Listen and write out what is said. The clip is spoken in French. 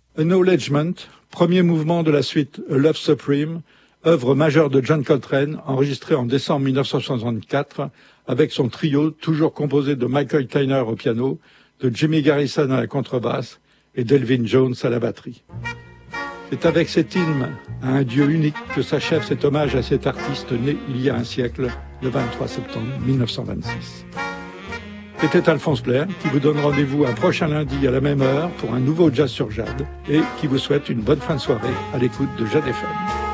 Acknowledgement, premier mouvement de la suite A Love Supreme, œuvre majeure de John Coltrane, enregistrée en décembre 1964, avec son trio, toujours composé de Michael Kainer au piano, de Jimmy Garrison à la contrebasse et d'Elvin Jones à la batterie. C'est avec cet hymne à un Dieu unique que s'achève cet hommage à cet artiste né il y a un siècle, le 23 septembre 1926. C'était Alphonse Blair qui vous donne rendez-vous un prochain lundi à la même heure pour un nouveau Jazz sur Jade et qui vous souhaite une bonne fin de soirée à l'écoute de Jade FM.